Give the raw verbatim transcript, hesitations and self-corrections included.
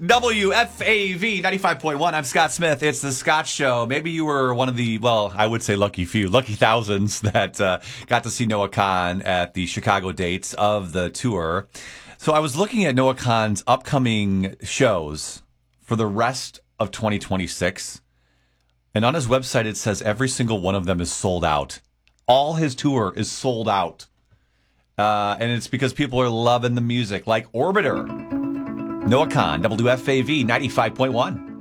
W F A V ninety-five point one. I'm Scott Smith. It's the Scott Show. Maybe you were one of the, well, I would say lucky few, lucky thousands that uh, got to see Noah Kahan at the Chicago dates of the tour. So I was looking at Noah Kahan's upcoming shows for the rest of twenty twenty-six. And on his website, it says every single one of them is sold out. All his tour is sold out. Uh, and it's because people are loving the music, like Orbiter. Noah Kahan, W F A V ninety-five point one.